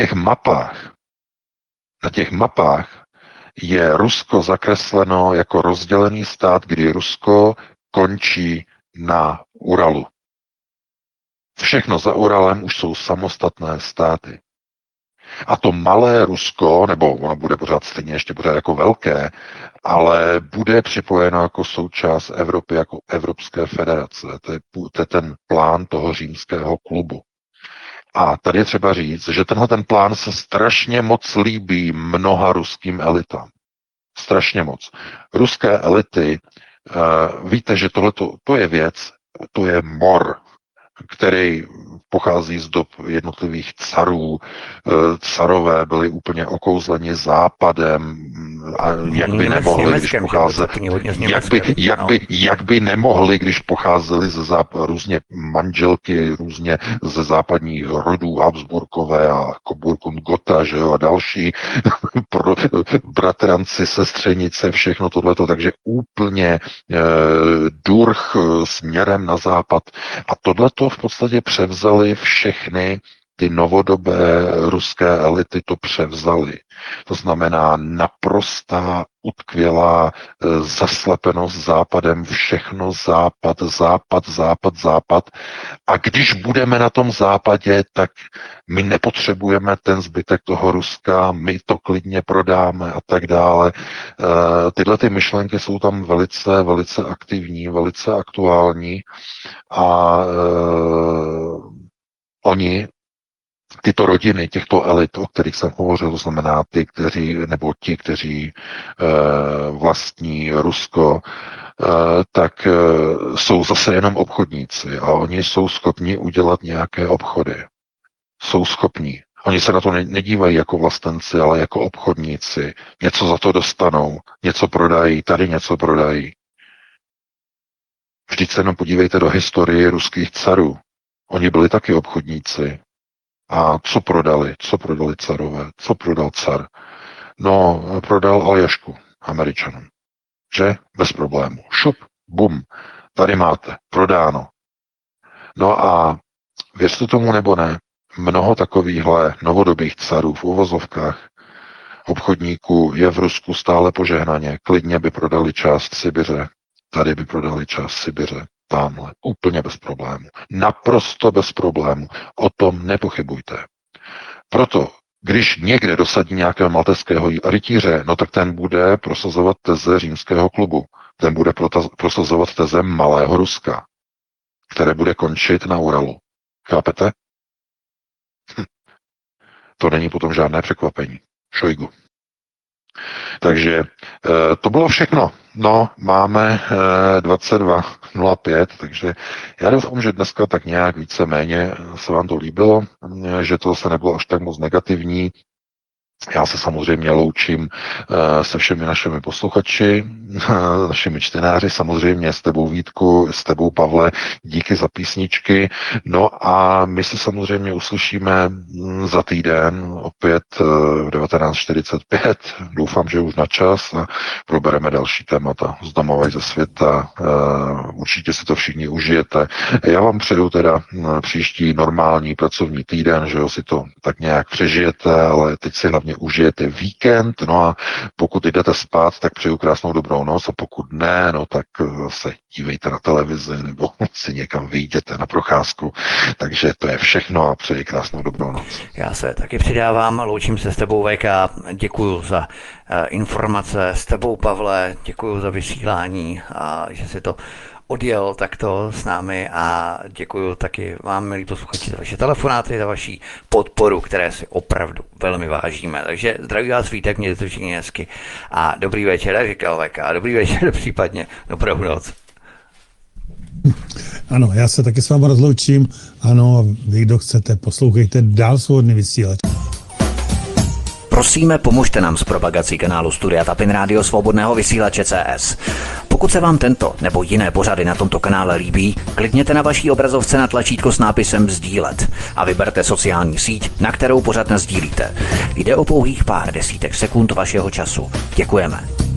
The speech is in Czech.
těch mapách, na těch mapách je Rusko zakresleno jako rozdělený stát, kdy Rusko končí na Uralu. Všechno za Uralem už jsou samostatné státy. A to malé Rusko, nebo ono bude pořád stejně ještě pořád jako velké, ale bude připojeno jako součást Evropy, jako Evropské federace. To je ten plán toho římského klubu. A tady je třeba říct, že tenhle ten plán se strašně moc líbí mnoha ruským elitám. Strašně moc. Ruské elity, víte, že to je věc, to je mor, který pochází z dob jednotlivých carů. Carové byli úplně okouzleni západem a jak by nemohli, když jak by nemohli, když pocházeli různě manželky, různě ze západních rodů, Habsburkové a Coburg-Gotha, že jo, a další, bratranci, sestřenice, všechno tohleto, takže úplně durch směrem na západ. A tohleto v podstatě převzali všechny ty novodobé ruské elity, to převzali. To znamená naprostá utkvělá zaslepenost západem, všechno západ, západ, západ, západ. A když budeme na tom západě, tak my nepotřebujeme ten zbytek toho Ruska, my to klidně prodáme a tak dále. Tyhle ty myšlenky jsou tam velice, velice aktivní, velice aktuální a oni, tyto rodiny, těchto elit, o kterých jsem hovořil, to znamená ti, kteří vlastní Rusko, tak jsou zase jenom obchodníci a oni jsou schopni udělat nějaké obchody. Jsou schopni. Oni se na to nedívají jako vlastenci, ale jako obchodníci. Něco za to dostanou, něco prodají, tady něco prodají. Vždyť se jenom podívejte do historie ruských carů. Oni byli taky obchodníci. A co prodali? Co prodali carové? Co prodal car? No, prodal Aljašku Američanům. Že? Bez problému. Šup, bum, tady máte, prodáno. No a věřte tomu nebo ne, mnoho takovýchhle novodobých carů v uvozovkách obchodníků je v Rusku stále požehnaně. Klidně by prodali část Sibiře, tady by prodali část Sibiře, tamhle, úplně bez problému. Naprosto bez problému. O tom nepochybujte. Proto, když někde dosadí nějakého malteského rytíře, no tak ten bude prosazovat teze římského klubu. Ten bude prosazovat teze malého Ruska, které bude končit na Uralu. Chápete? To není potom žádné překvapení. Šojgu. Takže to bylo všechno. No, máme 22:05, takže já doufám, že dneska tak nějak víceméně se vám to líbilo, že to se nebylo až tak moc negativní. Já se samozřejmě loučím se všemi našimi posluchači, našimi čtenáři, samozřejmě s tebou Vítku, s tebou Pavle, díky za písničky. No a my se samozřejmě uslyšíme za týden opět v 19:45. Doufám, že už na čas a probereme další témata z domova i ze světa. Určitě si to všichni užijete. Já vám přeju teda příští normální pracovní týden, že jo, si to tak nějak přežijete, ale teď si hlavně užijete víkend, no a pokud jdete spát, tak přeju krásnou dobrou noc a pokud ne, no tak se dívejte na televizi nebo si někam vyjděte na procházku. Takže to je všechno a přeji krásnou dobrou noc. Já se taky přidávám, loučím se s tebou VK, děkuju za informace, s tebou Pavle, děkuju za vysílání a že si to odjel takto s námi a děkuju taky vám, milí posluchači, za vaše telefonáty, za vaši podporu, které si opravdu velmi vážíme. Takže zdraví vás Vítek, mějte to všichni hezky a dobrý večer, říkal VK, dobrý večer, případně dobrou noc. Ano, já se taky s vámi rozloučím. Ano, vy, kdo chcete, poslouchejte dál Svobodný vysílač. Prosíme, pomožte nám s propagací kanálu Studia Tapin Rádio Svobodného vysílače CS. Pokud se vám tento nebo jiné pořady na tomto kanále líbí, klikněte na vaší obrazovce na tlačítko s nápisem sdílet a vyberte sociální síť, na kterou pořad nasdílíte. Jde o pouhých pár desítek sekund vašeho času. Děkujeme.